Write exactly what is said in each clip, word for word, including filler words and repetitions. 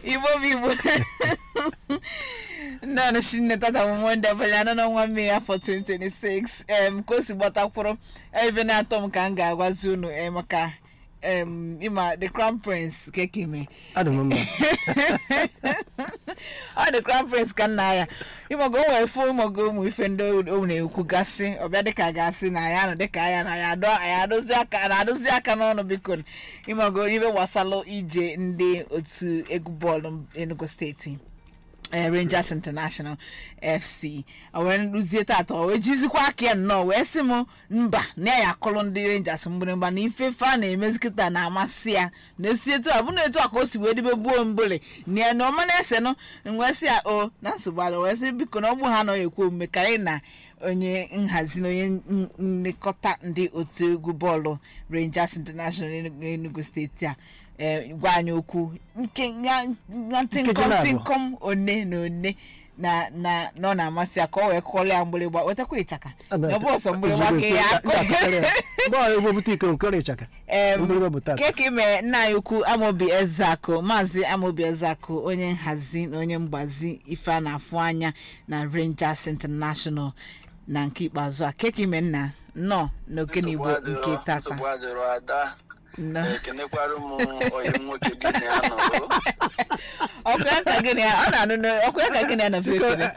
Ibo Bibo. No, no, she not that I'm one devil. I don't know one me for twenty twenty-six. Um, cause what I put even at Tom Kanga was you know, Emaka. Um, Ima, the Crown Prince, keki me. I don't remember. Oh, the Crown Prince can na. Ima go away for mo go mu ifendo one ukugasi. Obiade kagasi na ya no de kaya na ya do ya do zaka na do zaka no no bikon. Ima go ibe wasalo ije ndi otu egu ball in Enugu State. Uh, Rangers International F C. Awen luzieta ato we jizikwa ake no we simo mba na ya kolo ndi Rangers mba na ifefa na emezikita na amasia na esietu abu na etu akosi we dibe buo mbole ne no ma na ese no nwesi a o na subalo we se biko na ogbu ha no ekwo mekai na onye nhazi no onye nekota ndi otu egwu bọọlụ Rangers International Enugu State a eh gwanyo okwu nke ntinkom one na one na na no na amasị aka o we kọle amgbụlịgba wetakwa ịchaka na bọọsụ mgbụlịgba ka ya bọọlụ ebo butike nkọrọ ịchaka mgbụlịgba butata keke me nna yukwu Amobi Ezako Maazị Amobi Ezako onye nhazi na onye mgbazi ife a na-afụ anya na Rangers International na nke ikpeazụ a keke me nna no n'okene Igbo nke tata no ekenekwara m onye nwoke gị na anọ okwe ka gị na ana no okwe ka gị na na fekene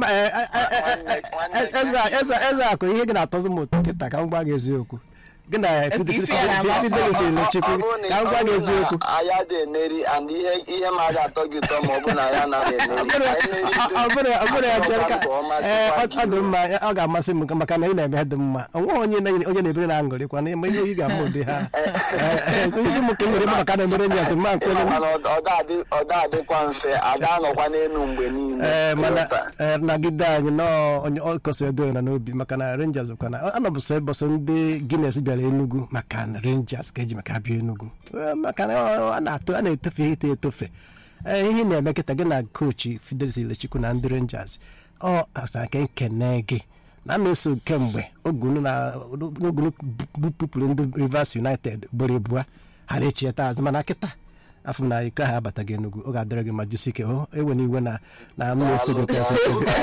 eza eza eza ko ihe gị na-atọzụ m kịta ka m gwa gị eziokwu gị na fidelity na chekwu ka m gwa gị eziokwu aya dị eneri and ihe ihe ma ga-atọ gị ụtọ ma ọ bụ na ya na-eneri ọ bụrụ ọ bụrụ ya chere ka ọ dị mma ọ ga-amasị m maka na ị na-eme dị mma onwe onye onye na-ebere na aṅụrịkwa na ihe ị ga-ama ụdị ha isi m ka nwere maka na emere nyasị mma nkwele ọ da-adịkwa mfe ada anọkwa n'elu mgbe niile ee mana nagide anyị na onye ọ kọsịrị edo na n'obi maka na Rangers kwa na anọbụsọ ebọsọ ndị Guinness bịara Enugu maka na Rangers ka eji maka abịa Enugu maka na a na-atụ a na-etofe ite etofe ihe na-eme kịta gị na coach Fidelity Ilechukwu na ndị Rangers ọ asa nke nkene gị na na-eso kemgbe ogunu na ogunu bupụrụ ndị Rivers United gboro ebua ha na-echieta azụ mana kịta afọ na ike ha abataghị Enugu ọ ga-adịrị gị ma jisike o ewe na iwe na na m na-eso gị tesa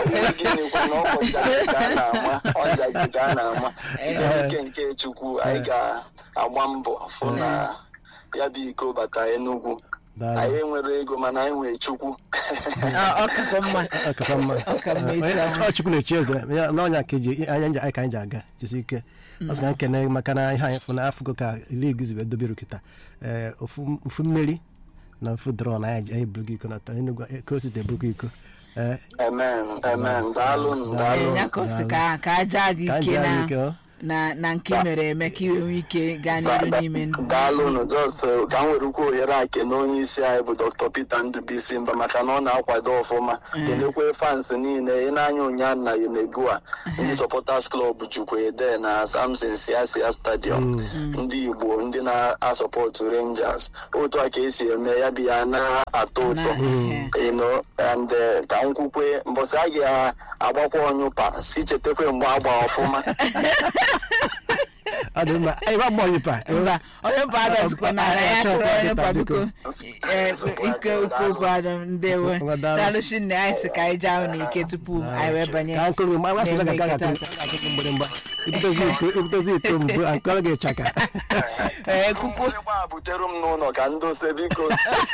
ike nke Chukwu anyị ga-agba mbọ fụ na ya bụ iko bata Enugu anyị nwere ego mana anyị nwere Chukwu ọ Chukwu na-echi eze n'ọnya ka eji anya nja anyị ka anyị ji aga jisike ọsọ ka nkene maka na ihe anyị fụ na afụgo ka ligi zibe doberu kịta ofu mmeri na ofu draw na anyị ebugo iko na Enugu kosite ebugo iko amen amen daalụ daalụ ya kosi ka ka aja gị ike na na na nke mere eme ka iwe ike gaa n'iru n'ime ndụ daalụ no just ka m nwere ukwu ohere ake na onye isi anyị bụ Doctor Peter Ndubisi mba maka na ọ na-akwado ọfụma kenekwe fans niile ị na-anya ụnyaahụ na Yenegua ndị supporters club Chukwuede na Samson Siasia Stadium ndị Igbo ndị na-asọpọtụ Rangers otu a ka esi eme ya bụ ya na-atọ ụtọ you know and ka m kwukwe mbọsị a ga-agbakwa ọnyụpa si chetekwe mgbe agba ọfụma aduma ai ba boy pa ba oyo pa da ko na ya choro oyo pa biko eh iko ko pa da ndewe dalu shin ne ai se kai jawo ni ke tupu ai we banye ka ko ma wasa daga gaga ta ko mbere mba ito zi ito zi to mbu an ko ga chaka eh kuku ba buterum no no ka ndo se biko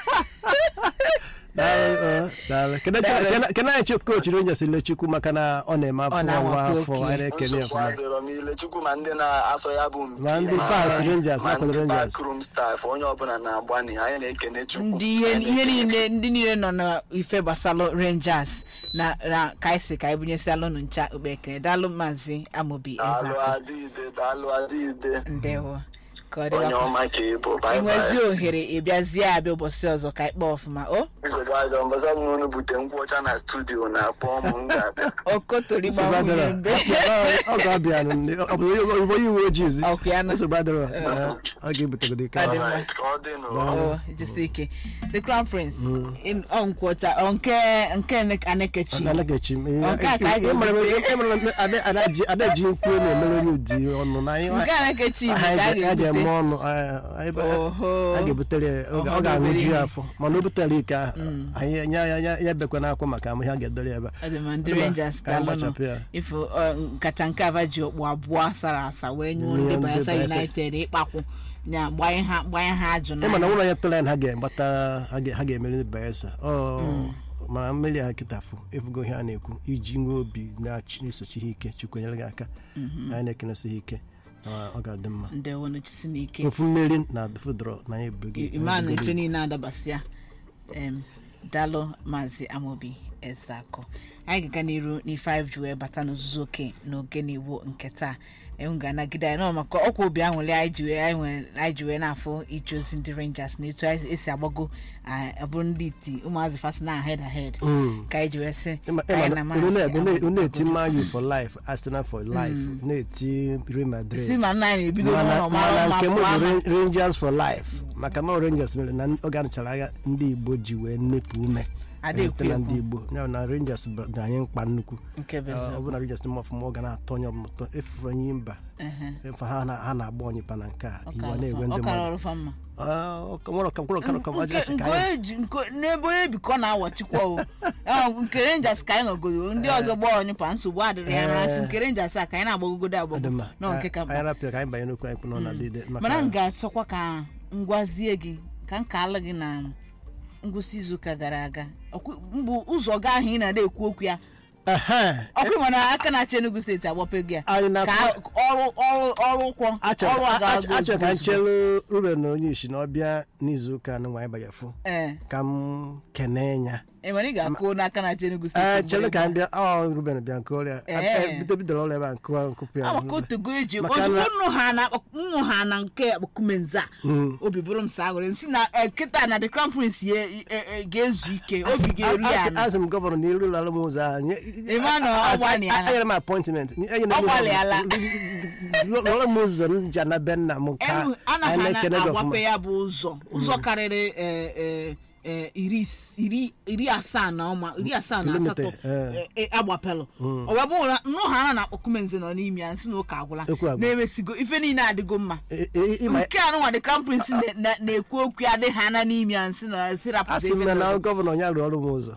dal dal kana kana kana chi coach Rangers Ilechukwu maka na ọ na-eme afọ afọ are kene afọ Ilechukwu ma ndị na-asọ ya bụ ma ndị fans Rangers na Rangers room staff onye ọbụla na-agbani anyị na-ekene Chukwu ndị ihe niile ndị niile nọ na ife gbasalo Rangers na na kaisi ka ibunye salo ncha obekene dalụ Maazị Amobi Ezako dalụ adide dalụ adide ndewo onye ọma ka ịbụ bye bye enwezi ohere ịbịazie abịa ụbọchị ọzọ ka ịkpọ ọfụma o nzọgbaja mbọsọ m n'unu bute nkwụ ọcha na studio na akpọ m ga-abịa okotori gbanwunye mbe ọ ga-abịa ọ bụ onye uwe ojii nzọgbadoro ọ ga-ebutegode ka ọ jisi ike the Crown Prince ọ nkwụ ọcha nke nke Anekechi Anekechi adaji nkwụ na-emere onye ụdị ọnụ na nke Anekechi eji eme ọnụ a ga-ebutere ọ ga-aṅụju ya afọ mana o butere ike ahụ anyị ya bekwa n'akwụ maka amụ ihe a ga-edore ebe ndị Rangers ifu kacha nke ava ji okpu abụọ asara asa wee nyụọ ndị Bayelsa United ịkpakwụ nya gbanye ha gbanye ha ajụ na mana ụlọ ya tụrụ ha ga-agbata ha ga-emeri ndị Bayelsa mana mmeri ha kịta afọ efugo ihe a na-ekwu iji nwee obi na-esochi ihe ike Chukwu nyere gị aka anyị na-ekenesi ha ike ọ ga-adị mma ofu mmeri na fụdọrọ na ya ebugo imanụ ife niile adabasịa dalo Maazị Amobi Ezeakor anyị ga-aga n'iru n'ife anyị ji wee bata n'ozuzu oke n'oge n'iwu nke taa enwe ga-anagide anyị nọ maka ọkwa obi anwụli anyị ji wee na-afụ ije ozi ndị Rangers na etu esi agbago abụrụ ndị iti ụmụazị fasi na head ahead ka anyị ji wee sị na-eti Man U for life, Arsenal for life, na-eti Real Madrid si ma nna anyị ebido mana nke m bụ Rangers for life maka ma Rangers mere na oge anụchara agha ndị Igbo ji wee nnepụ ume na ndị Igbo na Rangers dị anyị mkpa nnukwu ọ bụ na Rangers n'ime ọfụma ọ ga na-atọ onye ọbụmụtọ efuru onye mba efe ha na-agba onye pa na nke a iwe na-ewe ndị mmadụ n'ebe onye bikọ na-awachikwa nke Rangers ka anyị nọgodo ndị ọzọ gbaa onye pa nsogbu adịrị ya mara nke Rangers a ka anyị na-agbagogodo agbago na nke ka mana m ga-achọkwa ka ngwazie gị ka m ka alụ gị na ngwụsị izuụka gara aga mbụ ụzọ gaa ahụ ị na-ekwu okwu ya ọkụ mana aka na-achị Enugu steeti agbapego ya ka ọrụ ọrụ ụkwọ ọrụ achọ ka nchelu Ruben na onye isi na ọbịa n'izuụka na nwaanyị banyefụ ka m kene ya enwere ị ga-akụ n'aka na-achị Enugu steeti chere ka m bịa ọ Ruben bịa nke ọrịa bido bidoro ọrụ ebe a nkụpụ ya maka otogo eji ozugbo nnụ ha na nke akpakumenza obi bụrụ m sa aghụrụ nsi na kịta na the Crown Prince ga-ezu ike obi ga-eru ya azụ m gọvanọ na iru lalụ m ụzọ anyị anyere m appointment lọrọ m ụzọ nji ana be nna m ka anaghị agwape ya bụ ụzọ ụzọ karịrị iri asaa na ọma iri asaa na asatọ agbapelụ ọ bụ nnụ ha na akpọkumenze nọ n'ime ya nsị na ụka agwụla na-emesigo ife niile adịgo mma nke a nụnwa the Crown Prince na-ekwu okwu adịghị ana n'ime ya nsị na sirapụta ife na gọvanọ ya rụọ ọrụ m ụzọ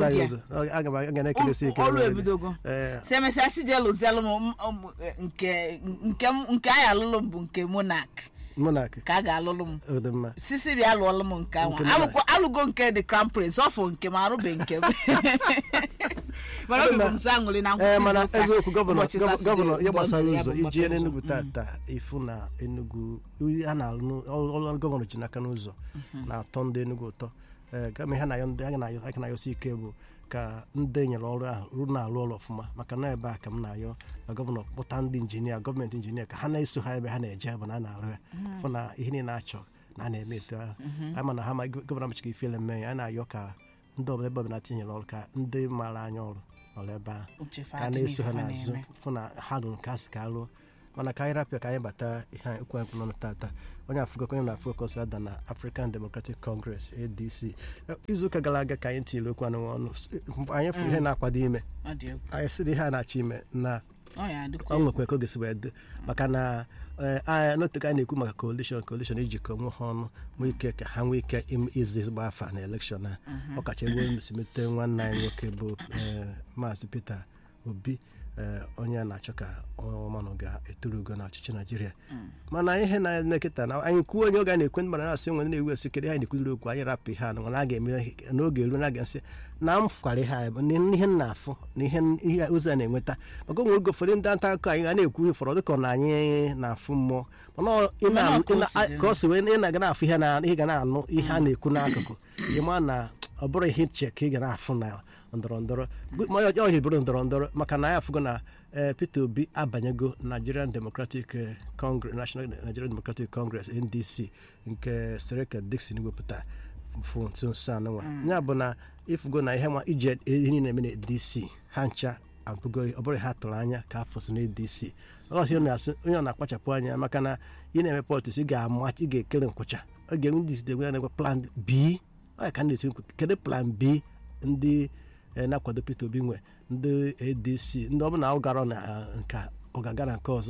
ọrụ ebidogo si emesịa si je lụzialụ m nke anyị alụlụ m bụ nke Monarch ka a ga-alụlụ m sisi bịa alụọlụ m nke ahụ alụgo nke the Crown Prince ọfụ nke m arụbe nke m mana obi bụ m sa aṅụrị na nkwụsị mana eziokwu gọvanọ ya gbasara ụzọ iji Enugu tata ifu na Enugu a na-alụ ọrụ gọvanọ ji n'aka n'ụzọ na-atọ ndị Enugu ụtọ gama ihe a na-ayọsi ike bụ ka ndị nyere ọrụ ahụ na-alụ ọrụ ọfụma maka na ebe a ka m na-ayọ na gọvanọ kpụta ndị injinia gọọmenti injinia ka ha na-eso ha ebe ha na-eje bụ na a na-arụ ya fụ na ihe niile na-achọ na a na-eme etu ahụ ama na ha ma gọvanọ machika ifele mme ya a na-ayọ ka ndị ọbụla ebe ọbụla tinyere ọrụ ka ndị maara anya ọrụ ọrụ ebe ahụ ka a na-eso ha n'azụ fụ na ha dụrụ nke a sị ka alụọ mana ka anyị rapịa ka anyị bata ihe anyị ekwu anyị n'ọnụ tata onye afụgokọ onye na-afụkọs ada na African Democratic Congress A D C izuụka gara aga ka anyị tinyere okwu anụ ọnụ anyị fụ ihe na-akwado ime anyị sịrị ihe a na-achọ ime na ọ nwekwa ka oge si wee dị maka na n'otu ka anyị na-ekwu maka coalition coalition ijikọ nwe ha ọnụ nwee ike ka ha nwee ike izi gba afa na elekshọn a ọ kacha egbe mesimete nwanne anyị nwoke bụ Maazị Peter Obi onye na-achọ ka ọmanụ ga-eturu ugo na ọchịchị Naijiria mana ihe na-eketa na anyị kwuo onye oge a na-ekwe ndị na-asị nwe na-ewu esi kere ha na-ekwudiri okwu anyị rapụ ha na a ga-eme n'oge elu na ga-asị na m fụkwara ha ihe m na-afụ na ihe ụzọ a na-enweta maka onwere oge ụfọdụ ndị nta akụkọ anyị a na-ekwu ihe fọrọ dịka na anyị na-afụ mmụọ mana ka ọ si wee ị na-aga na-afụ ihe na ị ga na-anụ ihe a na-ekwu n'akụkụ ịma na ọ bụrụ ihe iche ka ị ga na-afụ na ndọrọ ndọrọ ọ hibụrụ ndọrọ ndọrọ maka na ya afụgo na Peter Obi abanyego Nigerian Democratic Congress National Nigerian Democratic Congress N D C nke Sereka Dixon wepụta fụ nso anụnwa ya bụ na ịfụgo na ihe ma ije ihe niile eme na D C ha ncha abụgo ọ bụrụ ha tụrụ anya ka afọ so na D C onye ọ na-akpachapụ anya maka na ị na-eme politiks ị ga-ama ị ga-ekere nkwụcha ọ ga-enwe ndị site na plan B ọ ka ndị kedu plan B ndị na-akwado Peter Obi nwe ndị A D C ndị ọbụla ọ gara na nka ọ ga-aga na nke ọzọ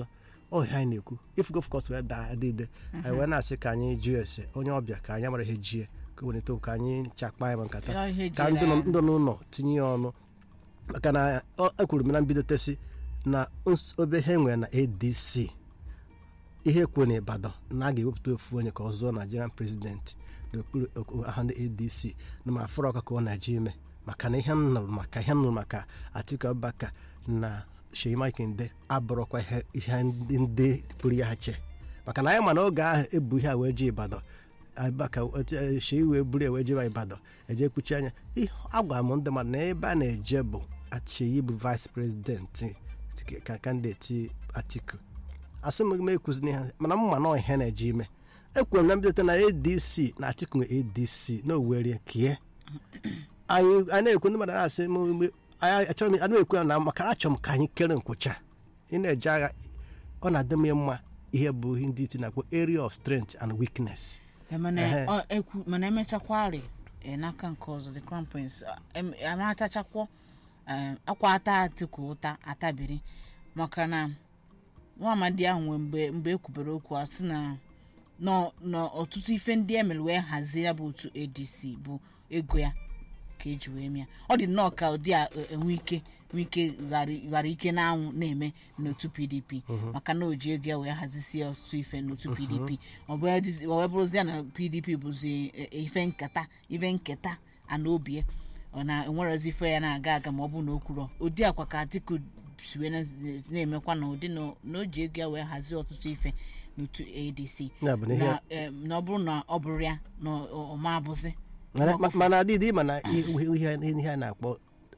ọ ihe anyị na-ekwu if of course wee daa adịde anyị wee na-asị ka anyị jụọ ese onye ọbịa ka anyị mara ihe jie ka welite ka anyị chakpa ya nkata ka ndị n'ụlọ tinye ya ọnụ maka na ekwuru m na mbido tesi na obe ihe nwere na A D C ihe kwuo na Ibadan na a ga-ewepụta ofu onye ka ọ zụọ Nigerian president n'okpuru aha ndị A D C na ma afọrọ ọka ka ọ na-eji ime maka na ihe nụrụ maka ihe nụrụ maka Atiku Abubakar na Seyi Makinde abụrụkwa ihe ndị pụrụ ya che maka na anyị ma na oge ahụ ebu ihe a wee ji Ibadan Abubakar Seyi wee buru ewe jeba Ibadan eje kpuchi anya agwa m ndị mmadụ na ebe a na-eje bụ Seyi bụ vice president ka kandideti Atiku asị m ekwuzi n'ihe mana mma na ihe na-eji ime ekwere m na mbidote na A D C na Atiku nwe A D C na Owerri kie anyị na-ekwu ndị mmadụ na-asị achọrọ m anụ ekwu na maka achọrọ m ka anyị kere nkwụcha ị na-eje agha ọ na-adị m mma ihe bụ ndị iti na-akpọ area of strength and weakness mana emechakwari n'aka nke ọzọ the Crown Prince amatachakwo akwa ata Atiku ụta atabiri maka na nwa amadi ahụ mgbe mgbe ekwubere okwu a sị na n'ọtụtụ ife ndị emere wee hazie ya bụ otu A D C bụ ego ya ka eji wee mịa ọ dị nnọọ ka ụdị a enwe ike nwe ike ghara ike na-anwụ na-eme n'otu P D P maka na o ji ego ya wee hazisie ọtụtụ ife n'otu P D P ọ wee bụrụzi ya na P D P bụzi ife nketa ife nketa ana obie ọ na enwerezi ife ya na-aga aga ma ọ bụ na o kwuru ụdị akwa ka Atiku siwe na-emekwa na ụdị na o ji ego ya wee hazie ọtụtụ ife n'otu A D C na ọ bụrụ na ọ bụrụ ya na ọma abụzi mana adịdị mana ihe a na-akpọ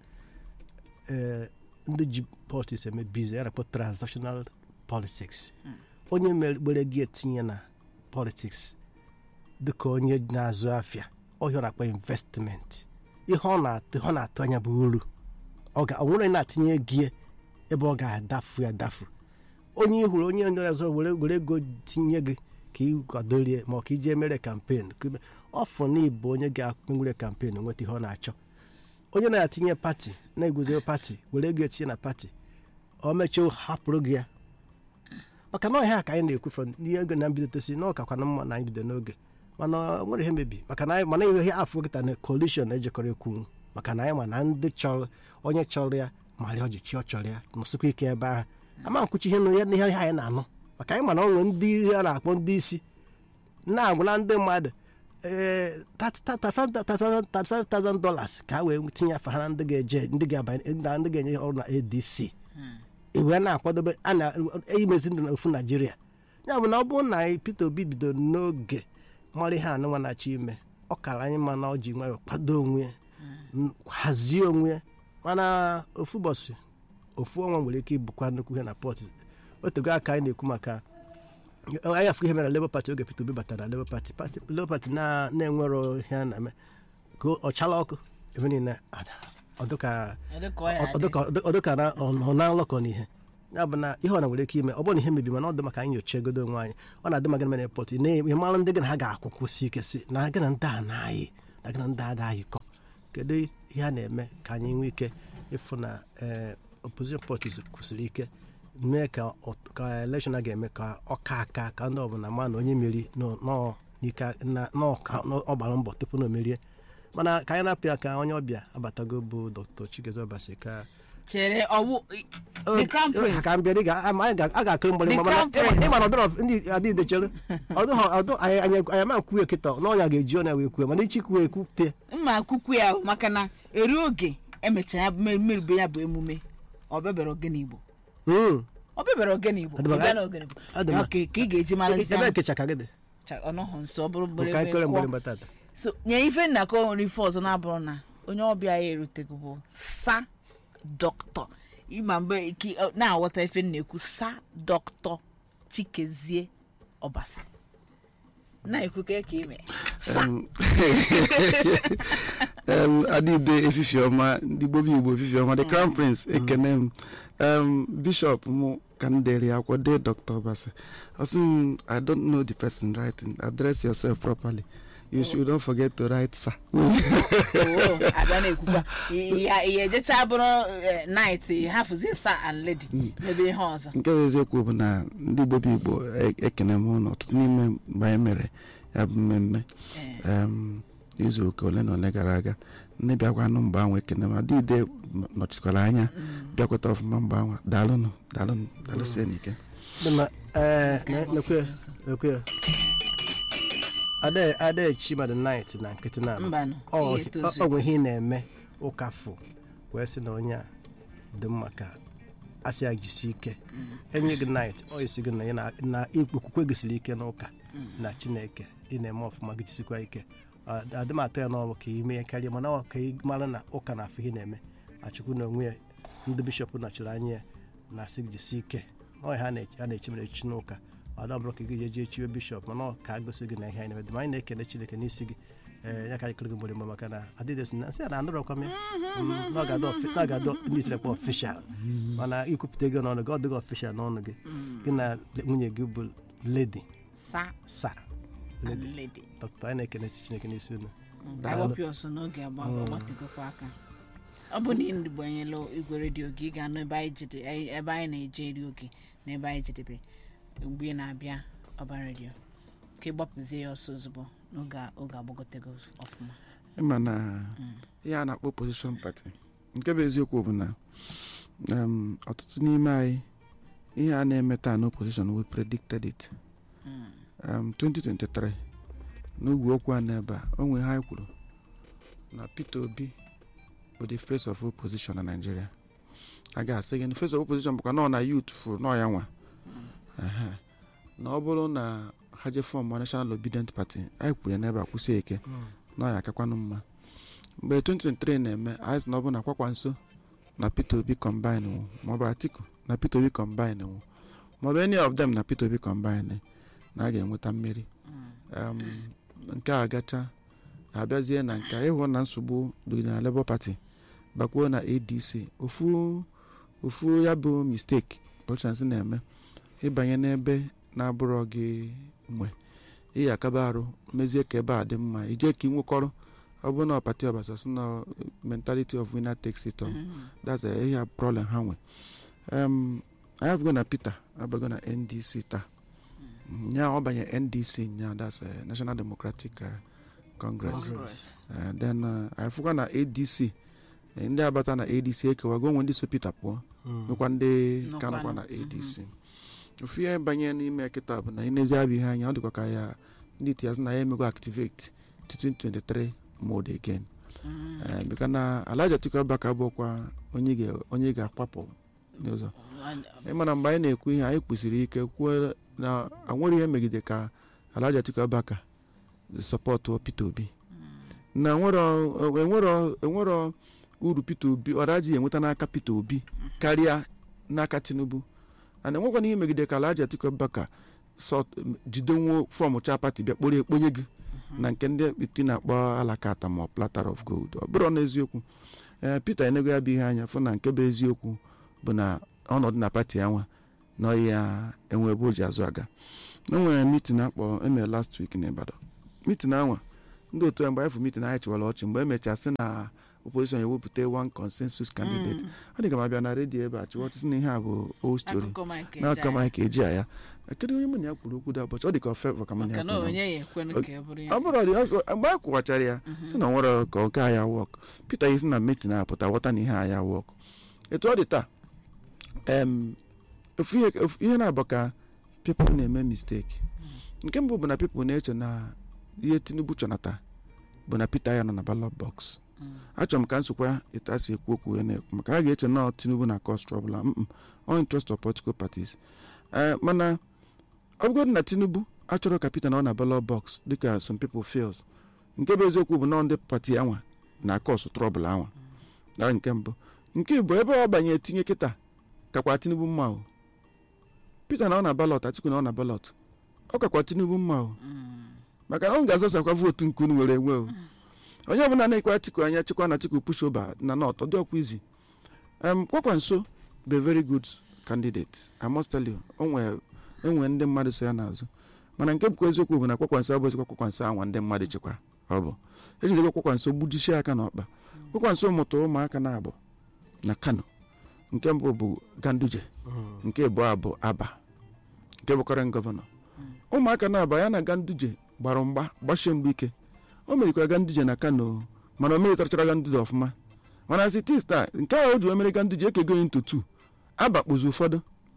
ndị ji politics eme bizi a na-akpọ transactional politics onye mere gị etinye na politics dịka onye na-azụ afịa ọhịa na-akpọ investment ihe ọ na-atụ ọ na-atụ anya bụ uru ọ nwere na-atinye gị ebe ọ ga-adafu ya adafu onye ihuru onye onye ọzọ were ego tinye gị ka ị kwadorie ma ọ ka iji emere kampen ọfọ na ịbụ onye ga-enwere kampen nweta ihe ọ na-achọ onye na-atinye pati na-eguzo pati were ego etinye na pati o mechie hapụrụ gị ya maka na ọhịa ka anyị na-ekwu n'ihe ego na mbido tosi na ọkakwana mma na anyị bido n'oge mana nwere ihe mebi maka na mana ihe afọ kịta na coalition ejekọrọ ekwu maka na anyị ma na ndị chọrọ onye chọrọ ya ma rịọ ọjịchị ọ chọrọ ya nọsịkwa ike ebe ahụ ama nkwuchi ihe n'ihe anyị na-anụ maka anyị ma na ọnwe ndị ihe a na-akpọ ndị isi na-agwụla ndị mmadụ ee thirty-five thousand dollars ka a wee tinye afa ha na ndị ga-eje ndị ga-abanye ndị ga-enye ọrụ na A D C iwe na-akwadobe a na-eyimezi ndụ na ofu Naijiria ya bụ na ọ bụrụ na Peter Obi bidoro n'oge mara ihe anụnwa na-achọ ime ọ kara anyị ma na ọ ji nwayọ kwado onwe hazie onwe mana ofu ụbọchị ofu ọnwa nwere ike ibukwa nnukwu ihe na pọt otego aka anyị na-ekwu maka anyị afụ ihe mere na Labour Party oge Peter Obi batara na Labour Party Labour Party na-enwero ihe a na-eme ka ọ chala ọkụ ebe niile ọdụka na ọ na-alọkọ n'ihe ya bụ na ihe ọ na nwere ike ime ọ bụrụ na ihe mebi mana ọ dị maka anyị nyocha egodo onwe anyị ọ na-adị maka na pọt na mara ndị gị na ha ga-akwụkwụsị ike si na gị na ndị a na anyị na gị na ndị ada anyị kọ kedu ihe a na-eme ka anyị nwee ike ịfụ na opposition parties kwụsịrị ike mee ka election a ga-eme ka ọka aka ka ndị ọbụla ma na onye meri n'ọgbara mbọ tupu na omerie mana ka anyị na-apịa ka onye ọbịa abatago bụ Dr. Chigozie Obasi ka chere ọwụ the Crown Prince ka mbịa a ga-akụrụ mgbere ịma na ọdụrọ ndị adịde chere ọdụ anyị ma kwuo kịta n'ọnya ga-eji ọnya wee kwuo mana ichikwu ekwute mma akwụkwọ ya maka na eri oge emechara ya mmeribe ya bụ emume ọbebere ogene Igbo ọbebere ogene Igbo ka ị ga-eji mara ebe kecha ka gị dị ọnọhọ nso ọ bụrụ mgbere so nye ife nna ka o nwere ife ọzọ na-abụrụ na onye ọbịa ya erutego bụ sa dọkịta ịma mgbe na-aghọta ife na-ekwu sa dọkịta Chikezie Obasi na-ekwu ka eke ime adịde efifi ọma ndị Igbo Igbo efifi ọma the Crown Prince ekene m Bishop mụ ka m dere ya akwọ dee Doctor Obasi I don't know the person writing address yourself properly you should don't forget to write sir. Oh, abịa na-ekwukwa ihe ejecha bụrụ night hafuzi sir and lady ebe ihe ọzọ. Nke bụ eziokwu bụ na ndị Igbo bụ Igbo ekene m ụlọ ọtụtụ n'ime mgbe anyị mere ya bụ mmemme izu ụka ole na ole gara aga ndị bịakwanụ mgbe ahụ ekene m adịide nọchikwara anya bịakweta ọfụma mgbe ahụ daalụnụ daalụnụ daalụsie n'ike. Adaechi ma the night na nkịtị na ọ nwe ihe na-eme ụkafụ wee sị na onye a dị mma ka asị ya jisi ike enye gị night ọ isi gị na ya na okwukwe gịsiri ike n'ụka na Chineke ị na-eme ọfụma gị jisikwa ike adị m atọ ya n'ọbụ ka ime ya karịa mana ọ ka ị mara na ụka na afọ ihe na-eme achukwu na onwe ya ndị bishọp nọchiri anya ya na asị gị jisi ike ọ ha na-echi mere echichi n'ụka ọ da bụrụ ka gị jeje echiwe bishọp mana ọ ka gosi gị na ihe anyị na-eme dị ma anyị na-ekele Chineke n'isi gị ya ka anyị kere gị mgbe mgbe maka na adịdị na sị na anụrọkwa m na ọ ga-adọ ndị isirekwa ọfishal mana ikwupụta ego n'ọnụ gị ọ dịghị ọfishal n'ọnụ gị gị na nwunye gị bụ ledi sa ledi dọkịta anyị na-ekele Chineke n'isi unu ọ bụ na ndị gbanyela igwe redio gị ị ga-anụ ebe anyị na-eje eri oge na ebe anyị jedebe mgbe ị na-abịa ọba redio ka ịgbapụzie ya ọsọ ozugbo n'oge oge agbagotego ọfụma. Ịma na ihe a na-akpọ opposition party nke bụ eziokwu bụ na ọtụtụ n'ime anyị ihe a na-eme taa na opposition we predicted it twenty twenty-three n'ugwu okwu a n'ebe a o nwere ha kwuru na Peter Obi bụ the face of opposition na Nigeria. A ga-asị gị na face of opposition bụkwa nọ na youth furu nọ ya nwa na ọ bụrụ na ha je fọm National Obedient Party anyị kwuru ya n'ebe a kwụsie ike na ya akakwanụ mma mgbe twenty twenty-three na-eme anyị sị na ọ bụ na Kwakwa Nso na Peter Obi combine wụ maọbụ Atiku na Peter Obi combine wụ maọbụ any of them na Peter Obi combine na a ga-enweta mmeri. Nke a gacha abịazie na nke ịhụ na nsogbu dị na Labour Party bakwuo na A D C ofu ofu ya bụ mistake politicians na-eme ịbanye n'ebe na-abụrọ gị mgbe ị akaba arụ mezie ka ebe a dị mma ije ka ị nwekọrọ ọ bụ na pati ọbasa sị na mentality of winner takes it all. That's a ihe problem ha nwe. um I have gone na Peter abago na N D C taa nya ọ banye N D C nya that's a National Democratic uh, Congress, Congress. Uh, then uh, I forgot na A D C ndị abata na A D C ekewago onwe ndị so Peter pụọ nwekwa ndị kanakwa na A D C ofu ihe banye n'ime kịta bụ na inezi abịa ihe anya ọ dịkwa ka ya ndị tias na ya emego activate twenty twenty-three mode again bika na Alhaji Atiku Abubakar bụkwa onye ga-akpapụ n'ụzọ ịmana mgbe anyị na-ekwu ihe anyị kwụsịrị ike kwuo na anwere ihe megide ka Alhaji Atiku Abubakar sọpọtụ Peter Obi na enwero uru Peter Obi ọraji enweta n'aka Peter Obi karịa n'aka Tinubu ana enwekwa n'ihe megide ka Alhaji Atiku Abubakar jidenwo fọm cha pati bịa kpọrọ ekponye gị na nke ndị ekpiti na-akpọ alakata ma platter of gold ọ bụrụ n'eziokwu ee Peter enego ya bụ ihe anya fụ na nke bụ eziokwu bụ na ọnọdụ na pati anwa na ya enwe ebe o ji azụ aga. O nwere meeting akpọ eme last week na Ibadan meeting anwa ndị otu mgbe anyị fụ meeting anyị chịwara ọchị mgbe emechaa sị na opposition ewepụta one consensus candidate ọ dị ka ma bịa na redio ebe a chịwa ọtụtụ na ihe a bụ old story na aka Mike eji ya kedu onye mụ ya kwuru okwu dị ụbọchị ọ dị ka ofe ka manya ọ bụrụ mgbe anyị kwụwachara ya sị na nwere ka oke ahịa wọk Peter isi na meeting na-apụta ghọta na ihe ahịa wọk etu ọ dị taa ihe na-abụ ka people na-eme mistake nke mbụ bụ na people na-eche na ihe Tinubu chọnata bụ na Peter ya nọ na ballot box. Achọrọ m ka nsokwa etu a si ekwu okwu ya na-ekwu maka a ga-eche na Tinubu na cause trouble all interest of political parties mana ọ bụgodị na Tinubu achọrọ ka Peter na ọ na ballot box dịka some people feels nke bụ eziokwu bụ na ndị pati anwa na cause trouble anwa na nke mbụ. Nke bụ ebe ọ banye tinye kịta kakwa Tinubu mma o Peter na ọ na ballot Atiku na ọ na ballot ọ kakwa Tinubu mma o maka na ọ ga-azọsakwa votu nke unu were enwe o onye ọbụla na-ekwe Atiku anya chịkwa na Atiku push over na not ọ dị ọkwa izi. Kwakwa Nso be very good candidate I must tell you enwe ndị mmadụ so ya n'azụ mana nke bụkwa eziokwu bụ na kwakwanso abụ ezikwa kwakwanso anwa ndị mmadụ chekwa ọ bụ ejidekwa kwakwanso gbujisie aka n'ọkpa kwakwanso mụtara ụmụaka na-abụ na Kano. Nke mbụ bụ Ganduje, nke abụọ bụ Aba, nke bụ current gọvanọ. Ụmụaka na-aba ya na Ganduje gbara mgba gbachie mgbe ike. O merikwa Ganduje na Kano mana o meritachara Ganduje ọfụma. Mana sitis taa nke ahụ o ji emere Ganduje ekego into two. Aba kpụzi ụfọdụ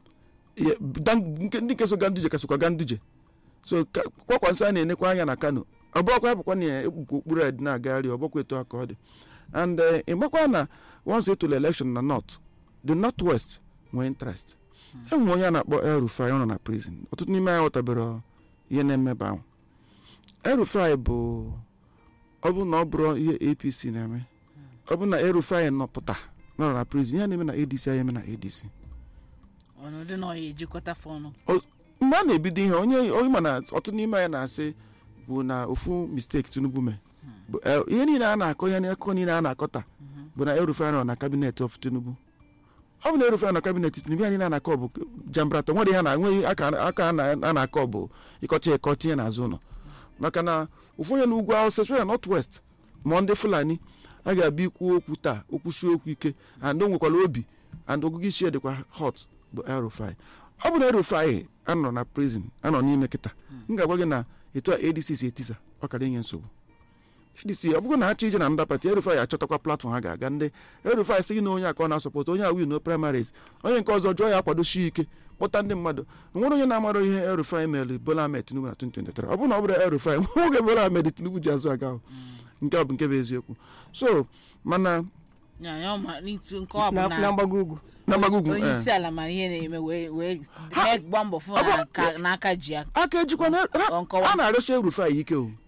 ndị nke so Ganduje kasokwa Ganduje. So kwakwanso a na-enekwa anya na Kano ọ bụrụkwa bụkwa na ekpukwa okpuru ed na-agagharị ọ bụkwa etu aka ọ dị. And ịmakwa na once etụla election na north the northwest nwee interest. Enwe onye a na-akpọ El Rufai ọ nọ na prison. Ọtụtụ n'ime anyị ghọtabere ihe na-emeba ahụ. El Rufai bụ ọ bụ na ọ bụrụ ihe A P C na-eme ọ bụ na El Rufai nọpụta nọ na prison ihe na-eme na A D C anyị eme na A D C. Ọnọdụ na ọya ejikọta fọnụ. Mgbe a na-ebido ihe onye onye ma na ọtụtụ n'ime anyị na-asị bụ na ofu mistake Tinubu mee ihe niile a na-akọ ihe n'akụkọ niile a na-akọta bụ na El Rufai nọ na cabinet of Tinubu. Ọ bụ na El Rufai na cabinet Tinubu ihe niile a na-akọ bụ jambrata nwere ihe na-enweghị aka a na-akọ bụ ịkọcha ịkọ tinye n'azụ ụlọ maka na ụfụ onye n'ugwu Awụsa especially North West ma ndị Fulani a ga-abịa ikwu okwu taa okwuchi okwu ike and o nwekwara obi and ọgụgụ isi dịkwa hot bụ El Rufai. Ọ bụ na El Rufai anọ na prison anọ n'ime kịta m ga-agwa gị na etu A D C si etisa ọ kara inye nsogbu. A D C ọ bụrụ na ha chọ ije na nda pati El Rufai achọtakwa platform ha ga-aga ndị El Rufai sị gị na onye akọ na-asọpụta onye a win no primaries onye nke ọzọ jụọ ya akwadochi ike kpọta ndị mmadụ nwere onye na-amara ihe El Rufai mere Bola Ahmed Tinubu na twenty twenty-three. Ọ bụrụ na ọ bụrụ El Rufai nwoge Bola Ahmed Tinubu ji azụ aga nke ọ bụ nke bụ eziokwu. So mana na mgbago ugwu na mgbago ugwu onye isi ala mara ihe na-eme wee wee gba mbọ fụ n'aka ji aka ejikwa a na-arịọcha El Rufai ike o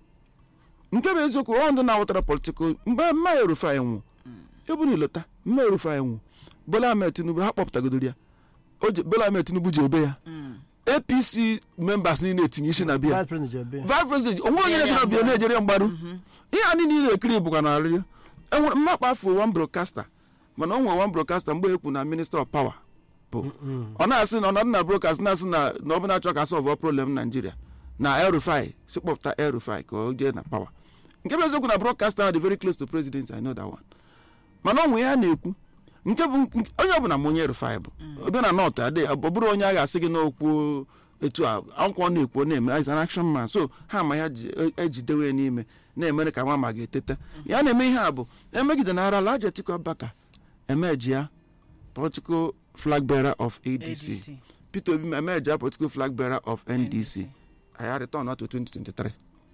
nke bụ eziokwu ọ ndị na-awụtara politikal mgbe mma El Rufai nwụ ebu n'ilota mma El Rufai nwụ Bola Ahmed Tinubu ha kpọpụtagodoro ya Bola Ahmed Tinubu ji ebe ya A P C members niile etinye isi na bịa vice president onwe onye na-ejere bịa na-ejere mgbaru ihe a niile ekiri bụkwa na arịrịọ enwere mmakpa afọ one broadcaster mana o nwere one broadcaster mgbe ekwu na minister of power bụ ọ na-asị na ọnọdụ na broadcast na-asị na na ọ bụ na-achọ ka solve problem Nigeria na El Rufai si kpọpụta El Rufai ka o jee na power nke bụ eziokwu na broadcaster dị very close to president I know that one mana onwe ya na-ekwu nke bụ onye ọbụla ma onye El Rufai bụ obi na north adị ọ bụrụ onye a ga-asị gị n'okwu etu akwụkwọ na-ekwu na-eme is an action man so ha ma ya ejidewe n'ime na-emere ka nwa ma ga-eteta ya na-eme ihe a bụ emegide na ara Alhaji Atiku Abubakar emeji ya political flag bearer of A D C Peter Obi emeji ya political flag bearer of N D C anyị return to twenty twenty-three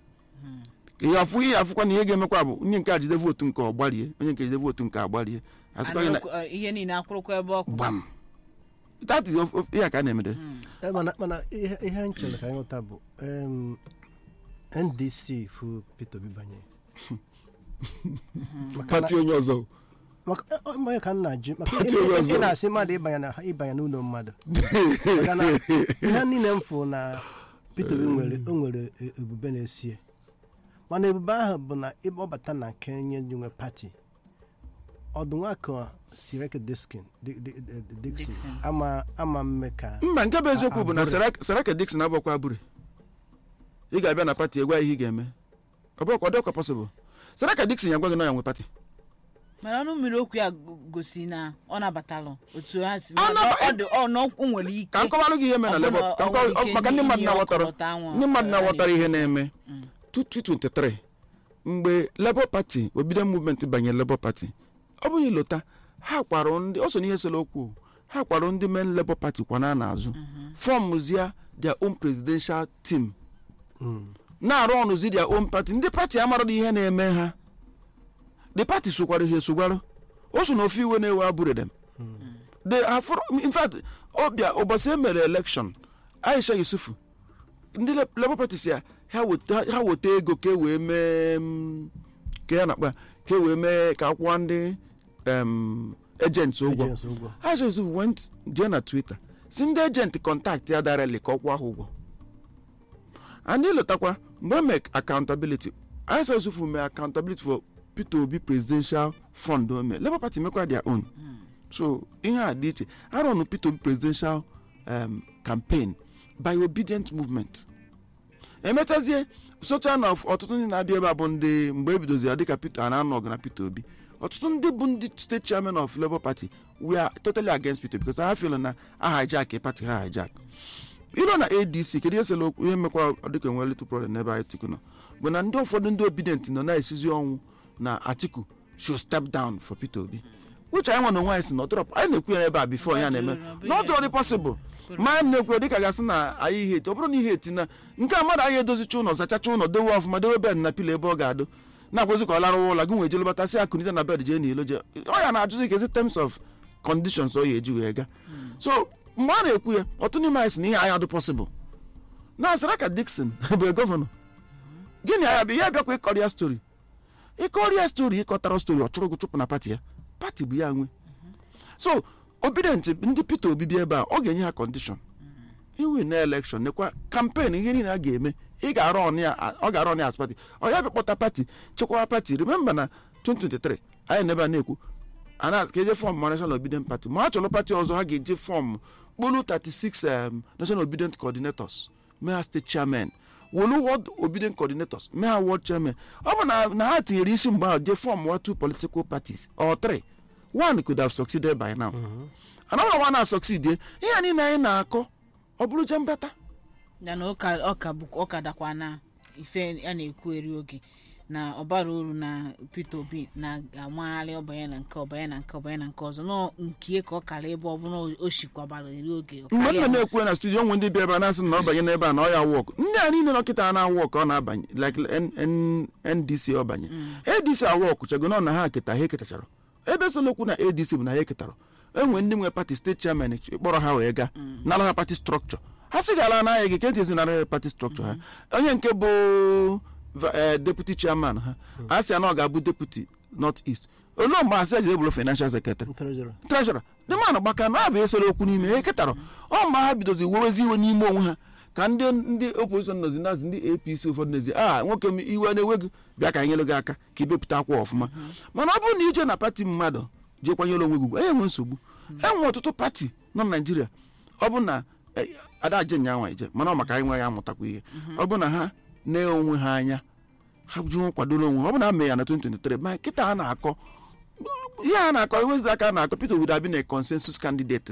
ihe afụ ihe afụkwa na ihe ga-emekwa bụ onye nke ajide votu nke ọgbalie onye nke jide votu nke agbalie ihe niile akwụrụkwa ebe ọkụ gbam that is ihe ka a na-emede mana ihe nchele ka anyị ghọta bụ N D C fu Peter Obi banye pati onye ọzọ maka ka nna ji maka ị na-asị mmadụ ịbanye n'ụlọ mmadụ maka na ihe niile mfụ na Peter Obi nwere o nwere ebube na-esie mana ebube ahụ bụ na ebe ọ bata na nke nye nwe pati ọdụnwa ka Sireke Dixon ama ama mmeka mba nke bụ eziokwu bụ na Sireke Dixon abụkwa abụrụ ị ga-abịa na pati egwa ihe ị ga-eme ọ bụrụkwa ọ dịkwa possible Sireke Dixon ya gwa gị na ya nwe pati mana ọnụ mmiri okwu ya gosi na ọ nabatalụ otu ha si ọ n'okwu nwere ike ka nkọwarụ gị ihe mere na Labour maka ndị mmadụ na-aghọtara ndị mmadụ na-aghọtara ihe na-eme twenty twenty-three mgbe Labour Party obido movement banyere Labour Party ọ bụrụ ilota ha kwara ndị o so n'ihe selo okwu ha kwara ndị men Labour Party kwana n'azụ fọmụzia their own presidential team na-arụ ọnụzi their own party ndị party amara ihe na-eme ha the party sokwara ihe sogwara o so na ofe iwe na-ewe abụrụ dem they have in fact ọbịa ụbọchị emere election Aisha Yusufu ndị Labour Party si ya ha weta ego ka e wee mee ka ya na-akpa ka e wee mee ka akwụkwọ ndị agents ụgwọ Aisha Yusufu went jee na Twitter si ndị agent contact ya directly ka ọkwụ ahụ ụgwọ and ịlụtakwa mgbe mee accountability Aisha Yusufu mee accountability for Peter Obi presidential fund ome Labour Party mekwa their own so ihe a dị iche arọnụ Peter Obi presidential um, campaign by obedient movement emechazie socha na ọtụtụ ndị na-abịa ebe a bụ ndị mgbe ebidozi ya dịka Peter a na-anọ ọgụ na Peter Obi ọtụtụ ndị bụ ndị steeti chairman of Labour Party we are totally against Peter because ha feel na a hijack party ha hijack ilo na A D C kedu esela okwu ihe mekwa dịka enwe little problem n'ebe Atiku nọ bụ na ndị ụfọdụ ndị obedient nọ na-esizi ọnwụ na Atiku should step down for Peter Obi which anyị nwa na onwe anyị si na ọdọrọ anyị na-ekwu ya ebe a before ya na-eme na ọdọrọ dị possible ma m na-ekwu dịka gasị na anyị ihe eti ọ bụrụ na ihe eti na nke a mmadụ anyị edozicha ụlọ zachacha ụlọ dewe ọfụma dewe bed na pilo ebe ọ ga-adụ na-akwụzi ka ọ lara ụlọ gị nwee jelụbatasị akụnite na bed jee n'ilo je ọ ya na-ajụzi ka ezi terms of conditions ọ ya eji wee ga so mgbe a na-ekwu ya ọtụ n'ime anyị si na ihe anya dị possible na Saraka Dixon bụ gọvanọ gịnị anya bụ ya bịakwa ịkọrịa stori ịkọrịa stori ịkọtara stori ọ chụrụ gị chụpụ na pati ya pati bụ ya nwe so obedient ndị Peter Obi bịa ebe a ọ ga-enye ha condition iwi na election nekwa campaign ihe niile a ga-eme ị ga-arụ ọnụ ya ọ ga-arụ ọnụ ya as party ọ ya bịakpọta pati chekwa pati remember na twenty twenty-three anyị na ebe a na-ekwu ana ka eje fọm ma National Obedient Party ma a chọrọ pati ọzọ ha ga-eje fọm kpolu thirty-six um, National Obedient Coordinators mee ha state chairman wolu World Obedient Coordinators mee ha world chairman ọ bụ na na ha tinyere isi mgbe ahụ je fọm wa two political parties or three one could have succeeded by now another one has succeeded ihe niile anyị na-akọ ọ bụrụ je mbata ya na ọka ọka bụ ọka dakwa na ife a na-ekwu eri oge na ọbara uru na Peter Obi na amagharị ọbanye na nke ọbanye na nke ọbanye na nke ọzọ nọ nke ka ọ kara ebe ọ bụla o shikwabara eri oge mgbe m na-ekwu na studio nwe ndị bịa ebe a na-asị na ọ banye n'ebe a na ọ ya wọk ndị a niile nọkịta na-awọk ọ na-abanye like N D C ọ banye A D C awọk chago na ha keta ha eketachara ebe solokwu na A D C bụ na ha eketara enwe ndị nwe pati steeti chairman kpọrọ ha wee gaa nara ha pati structure ha si gara n'ahịa gị ka etizi nara pati structure ha onye nke bụ deputy chairman ha a sị na ọ ga-abụ deputy north east olu mgbe asị eji ebulu financial secretary treasurer ndị mmadụ gbaka na abụ esoro okwu n'ime ha eketara ọ mgbe ha bidozi wewezi iwe n'ime onwe ha ka ndị ndị opposition nọzi nazi ndị A P C ụfọdụ n'ezi a nwoke m iwe na-ewe gị bịa ka nyere gị aka ka ibepụta akwa ọfụma mana ọ bụrụ na ije na pati mmadụ jee kwanyere onwe gị enwe nsogbu enwe ọtụtụ pati nọ na Naịjirịa ọ bụ na ada je nyanwa ije mana ọ maka anyị nwe ya amụtakwa ihe ọ bụ na ha na onwe ha anya ha jụọ kwadoro onwe ọ bụ na mee ya na twenty twenty-three ma kịta a na-akọ ihe a na-akọ enwezi aka a na-akọ Peter would have been a consensus candidate